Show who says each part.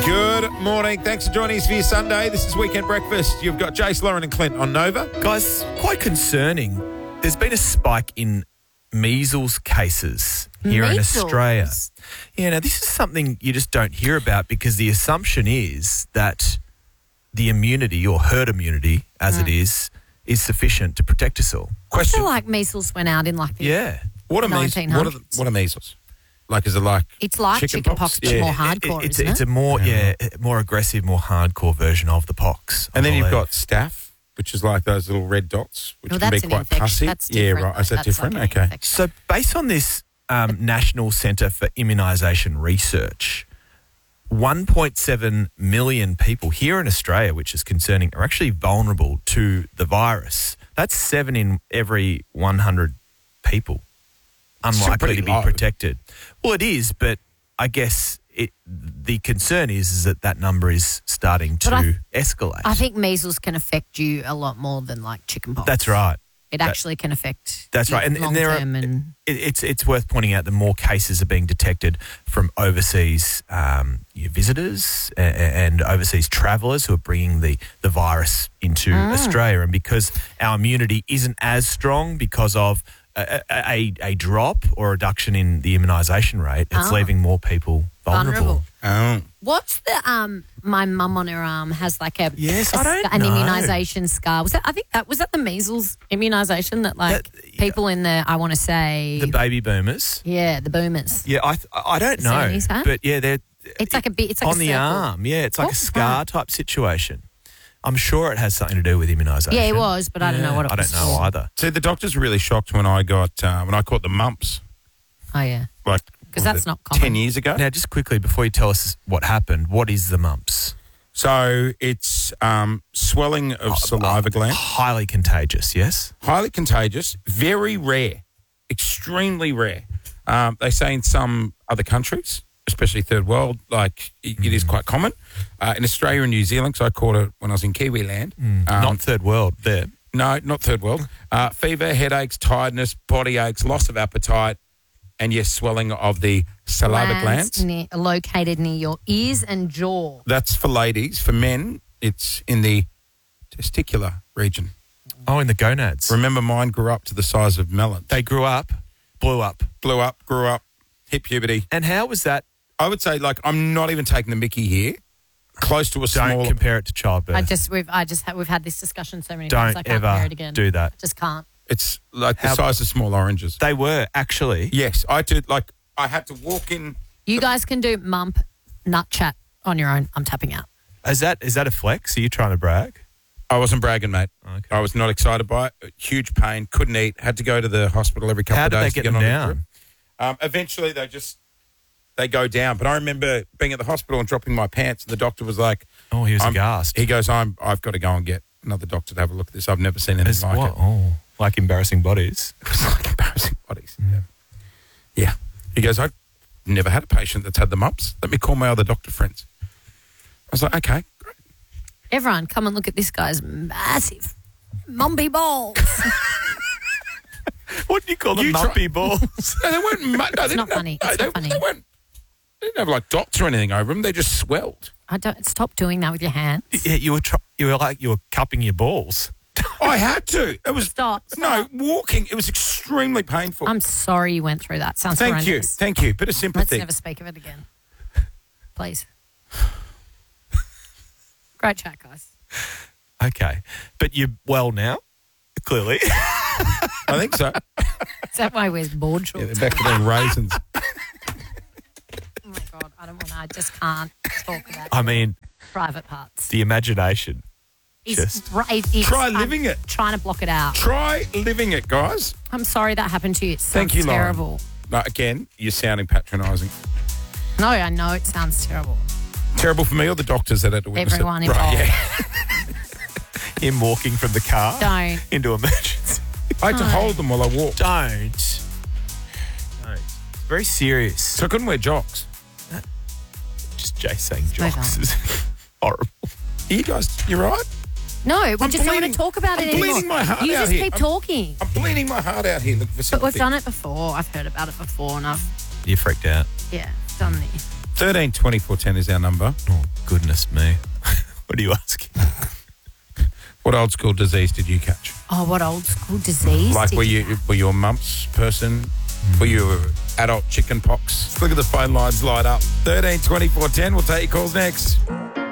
Speaker 1: Good morning. Thanks for joining us for your Sunday. This is Weekend Breakfast. You've got Jace, Lauren and Clint on Nova.
Speaker 2: Guys, quite concerning. There's been a spike in measles cases here in Australia. Yeah, now this is something you just don't hear about because the assumption is that the immunity or herd immunity, as it is sufficient to protect us all.
Speaker 3: I feel like measles went out in like the
Speaker 1: What are
Speaker 3: 1900s.
Speaker 1: measles? What are measles? Like, is it like
Speaker 3: It's like chickenpox, but more hardcore, isn't
Speaker 2: It's a more more aggressive, more hardcore version of the pox.
Speaker 1: And
Speaker 2: I
Speaker 1: then you've
Speaker 2: believe.
Speaker 1: got staph, which is like those little red dots, which
Speaker 3: Well,
Speaker 1: can be
Speaker 3: that's an
Speaker 1: quite
Speaker 3: infection.
Speaker 1: pussy.
Speaker 3: That's
Speaker 1: Yeah,
Speaker 3: different,
Speaker 1: right. Is that
Speaker 3: that's
Speaker 1: different?
Speaker 3: like an
Speaker 1: Okay.
Speaker 3: infection.
Speaker 2: So based on this National Centre for Immunisation Research, 1.7 million people here in Australia, which is concerning, are actually vulnerable to the virus. That's 7 in every 100 people unlikely
Speaker 1: pretty
Speaker 2: to be
Speaker 1: low.
Speaker 2: protected. Well, it is, but I guess the concern is that number is starting
Speaker 3: But
Speaker 2: to escalate.
Speaker 3: I think measles can affect you a lot more than like chickenpox.
Speaker 2: That's right.
Speaker 3: It actually can affect
Speaker 2: That's
Speaker 3: you
Speaker 2: right. And
Speaker 3: long
Speaker 2: there are,
Speaker 3: term and
Speaker 2: it's worth pointing out that more cases are being detected from overseas visitors and overseas travellers who are bringing the virus into Australia. And because our immunity isn't as strong because of a drop or reduction in the immunisation rate, it's leaving more people vulnerable.
Speaker 1: Oh.
Speaker 3: What's the my mum on her arm has like an
Speaker 2: know.
Speaker 3: immunisation scar. Was that the measles immunisation that people in the I want to say
Speaker 2: The baby boomers.
Speaker 3: the boomers.
Speaker 2: Yeah, I don't know.
Speaker 3: 70s, huh?
Speaker 2: But yeah, they're
Speaker 3: It's like a bit. It's like
Speaker 2: on
Speaker 3: a
Speaker 2: the
Speaker 3: circle.
Speaker 2: arm. Yeah, it's like
Speaker 3: What
Speaker 2: a
Speaker 3: was
Speaker 2: scar
Speaker 3: that?
Speaker 2: type situation. I'm sure it has something to do with immunisation.
Speaker 3: Yeah, it was, but I don't know what it
Speaker 2: I
Speaker 3: was
Speaker 2: don't know
Speaker 3: for.
Speaker 2: either.
Speaker 1: See, the doctor's really shocked when I got when I caught the mumps,
Speaker 3: Oh yeah,
Speaker 1: like
Speaker 3: 'Cause
Speaker 1: what
Speaker 3: that's
Speaker 1: was it,
Speaker 3: not common.
Speaker 1: 10 years ago.
Speaker 2: Now, just quickly before you tell us what happened, what is the mumps?
Speaker 1: So it's swelling of saliva glands,
Speaker 2: Highly contagious. Yes.
Speaker 1: highly contagious, very rare, extremely rare. They say in some other countries, especially third world, like it is quite common. In Australia and New Zealand, so I caught it when I was in Kiwiland.
Speaker 2: Not third world. There.
Speaker 1: No, not third world. Fever, headaches, tiredness, body aches, loss of appetite, and yes, swelling of the saliva glands.
Speaker 3: located near your ears and jaw.
Speaker 1: That's for ladies. For men, it's in the testicular region.
Speaker 2: Oh, in the gonads.
Speaker 1: Remember, mine grew up to the size of melons.
Speaker 2: They grew up, blew up.
Speaker 1: Blew up, grew up, hit puberty.
Speaker 2: And how was that?
Speaker 1: I would say, like, I'm not even taking the mickey here. Close to a
Speaker 2: Don't
Speaker 1: small.
Speaker 2: compare it to childbirth.
Speaker 3: We've had this discussion so many times. I
Speaker 2: Don't
Speaker 3: can't compare
Speaker 2: ever
Speaker 3: it again.
Speaker 2: do that.
Speaker 3: Just can't.
Speaker 1: It's like the
Speaker 2: How-
Speaker 1: size of small oranges.
Speaker 2: They were actually.
Speaker 1: Yes, I did. Like, I had to walk in.
Speaker 3: You guys can do mump nut chat on your own. I'm tapping out.
Speaker 2: Is that a flex? Are you trying to brag?
Speaker 1: I wasn't bragging, mate.
Speaker 2: Okay.
Speaker 1: I was not excited by it. Huge pain. Couldn't eat. Had to go to the hospital every couple
Speaker 2: How
Speaker 1: of
Speaker 2: did they
Speaker 1: days
Speaker 2: get
Speaker 1: to
Speaker 2: them
Speaker 1: get on
Speaker 2: down?
Speaker 1: the drip. Eventually, they go down. But I remember being at the hospital and dropping my pants, and the doctor was like,
Speaker 2: Oh, he was aghast.
Speaker 1: He goes, I've got to go and get another doctor to have a look at this. I've never seen anything
Speaker 2: It's
Speaker 1: like
Speaker 2: what?
Speaker 1: it.
Speaker 2: Oh, like embarrassing bodies.
Speaker 1: It was like embarrassing bodies. Yeah. He goes, I've never had a patient that's had the mumps. Let me call my other doctor friends. I was like, okay, great.
Speaker 3: Everyone, come and look at this guy's massive mumpy balls.
Speaker 2: What do you call them?
Speaker 1: You try-
Speaker 2: Mumpy balls.
Speaker 1: No, they weren't. No, they didn't
Speaker 3: not
Speaker 1: have-
Speaker 3: funny.
Speaker 1: no,
Speaker 3: It's
Speaker 1: they,
Speaker 3: not funny.
Speaker 1: They weren't. They didn't have like dots or anything over them. They just swelled.
Speaker 3: I don't stop doing that with your hands.
Speaker 2: Yeah, you were cupping your balls.
Speaker 1: I had to. It was
Speaker 3: Stop.
Speaker 1: no walking. It was extremely painful.
Speaker 3: I'm sorry you went through that. Sounds
Speaker 1: Thank
Speaker 3: horrendous.
Speaker 1: you. Bit of
Speaker 3: Let's
Speaker 1: sympathy.
Speaker 3: never speak of it again. Please. Great chat, guys.
Speaker 2: Okay, but you're well now, clearly.
Speaker 1: I think so.
Speaker 3: Is that why we're bored shorts?
Speaker 1: Yeah, they're back to being raisins.
Speaker 3: Oh my God, I just can't talk about
Speaker 2: I mean,
Speaker 3: private parts.
Speaker 2: the imagination.
Speaker 3: It's
Speaker 2: just-
Speaker 1: Try living it.
Speaker 3: Trying to block it out.
Speaker 1: Try living it, guys.
Speaker 3: I'm sorry that happened to you. It sounds
Speaker 1: Thank you, Lauren.
Speaker 3: terrible.
Speaker 1: No, again, you're sounding patronising.
Speaker 3: No, I know it sounds terrible.
Speaker 1: Terrible for me or the doctors that had to witness
Speaker 3: Everyone
Speaker 1: it?
Speaker 3: involved.
Speaker 1: Right, yeah.
Speaker 2: Him walking from the car
Speaker 3: Don't.
Speaker 2: into emergency.
Speaker 1: I had to hold them while I walked.
Speaker 2: Don't. It's very serious.
Speaker 1: So I couldn't wear jocks.
Speaker 2: Just Jay saying
Speaker 3: Move
Speaker 2: jokes
Speaker 3: on.
Speaker 2: is horrible.
Speaker 1: You guys, you right?
Speaker 3: No, we
Speaker 1: I'm
Speaker 3: just don't want
Speaker 1: bleeding-
Speaker 3: to talk about
Speaker 1: I'm
Speaker 3: it anymore.
Speaker 1: bleeding my heart
Speaker 3: you
Speaker 1: out
Speaker 3: just
Speaker 1: here.
Speaker 3: keep
Speaker 1: I'm-
Speaker 3: talking.
Speaker 1: I'm bleeding my heart out here looking for
Speaker 3: But
Speaker 1: sympathy.
Speaker 3: we've done it before. I've heard about it before and I've,
Speaker 2: You freaked out.
Speaker 3: done the...
Speaker 1: 13 24 10 is our number.
Speaker 2: Oh, goodness me. What are you asking?
Speaker 1: What old school disease did you catch?
Speaker 3: Oh, what old school disease?
Speaker 1: Like,
Speaker 3: did
Speaker 1: were you a mumps person? Were you adult chicken pox? Look at the phone lines light up. 13 24 10. We'll take your calls next.